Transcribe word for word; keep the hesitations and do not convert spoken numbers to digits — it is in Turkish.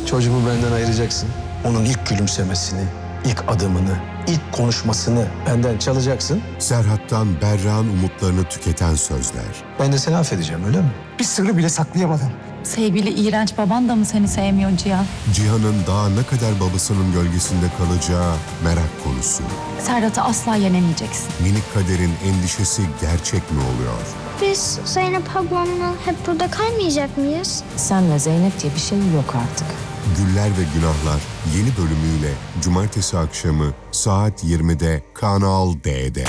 Çocuğumu benden ayıracaksın. Onun ilk gülümsemesini, ilk adımını, ilk konuşmasını benden çalacaksın. Serhat'tan Berra'nın umutlarını tüketen sözler. Ben de seni affedeceğim, öyle mi? Bir sırrı bile saklayamadın. Sevgili iğrenç baban da mı seni sevmiyor Cihan? Cihan'ın daha ne kadar babasının gölgesinde kalacağı merak konusu. Serhat'ı asla yenemeyeceksin. Minik Kader'in endişesi gerçek mi oluyor? Biz Zeynep ablamla hep burada kalmayacak mıyız? Sen ve Zeynep diye bir şey yok artık. Güller ve Günahlar yeni bölümüyle cumartesi akşamı saat yirmide Kanal D'de.